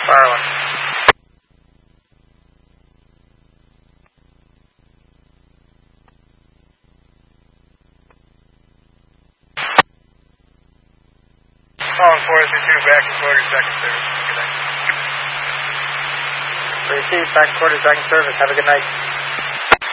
Fire one. Calling 432 back and quarters, back in service. Good night. Receive, back and quarters, back in service. Have a good night.